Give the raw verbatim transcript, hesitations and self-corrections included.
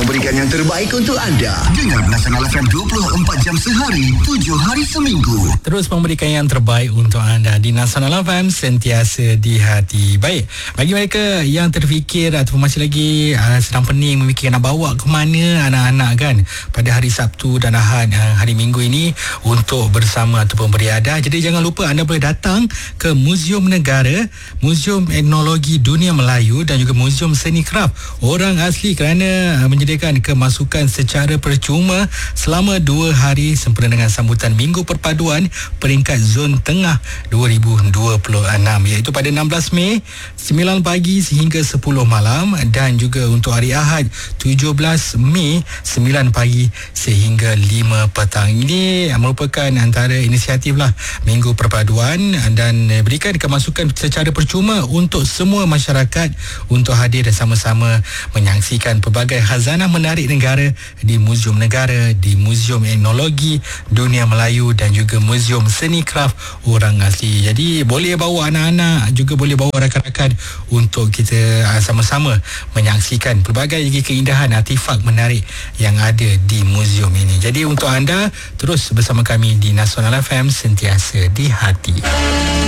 memberikan yang terbaik untuk anda. Dengar Nasional F M dua puluh empat jam sehari, tujuh hari seminggu. Terus memberikan yang terbaik untuk anda di Nasional F M, sentiasa di hati. Baik, bagi mereka yang terfikir ataupun masih lagi uh, sedang pening memikirkan nak bawa ke mana anak-anak kan pada hari Sabtu dan Ahad uh, hari Minggu ini untuk bersama ataupun beriadah. Jadi jangan lupa anda boleh datang ke Muzium Negara, Muzium Etnologi Dunia Melayu dan juga Muzium Seni Kraf Orang Asli kerana uh, menyediakan kemasukan secara percuma selama dua hari sempena dengan sambutan Minggu Perpaduan peringkat Zon Tengah dua ribu dua puluh enam, iaitu pada enam belas Mei sembilan pagi sehingga sepuluh malam, dan juga untuk hari Ahad tujuh belas Mei sembilan pagi sehingga lima petang. Ini merupakan antara inisiatif lah Minggu Perpaduan dan berikan kemasukan secara percuma untuk semua masyarakat untuk hadir dan sama-sama menyaksikan pelbagai khazanah menarik negara di Muzium Negara, di Muzium Etnologi Dunia Melayu dan juga Muzium Seni Kraf Orang Asli. Jadi boleh bawa anak-anak, juga boleh bawa rakan-rakan untuk kita uh, sama-sama menyaksikan pelbagai keindahan artifak menarik yang ada di muzium ini. Jadi untuk anda terus bersama kami di Nasional F M, sentiasa di hati.